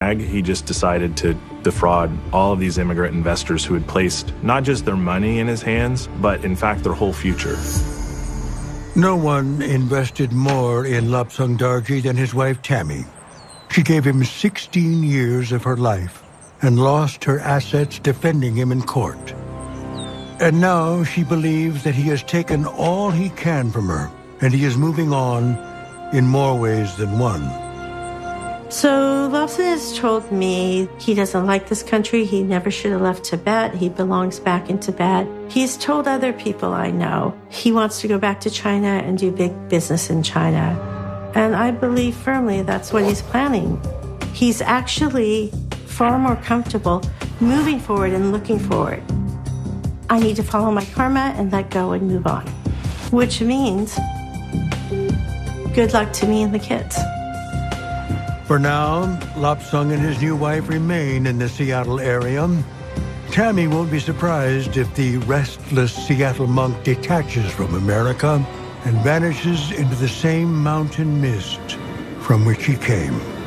snag, he just decided to defraud all of these immigrant investors who had placed not just their money in his hands, but in fact their whole future. No one invested more in Lobsang Darji than his wife Tammy. She gave him 16 years of her life and lost her assets defending him in court. And now she believes that he has taken all he can from her, and he is moving on in more ways than one. So Lobsang has told me he doesn't like this country. He never should have left Tibet. He belongs back in Tibet. He's told other people I know he wants to go back to China and do big business in China. And I believe firmly that's what he's planning. He's actually far more comfortable moving forward and looking forward. I need to follow my karma and let go and move on, which means good luck to me and the kids. For now, Lobsang and his new wife remain in the Seattle area. Tammy won't be surprised if the restless Seattle monk detaches from America and vanishes into the same mountain mist from which he came.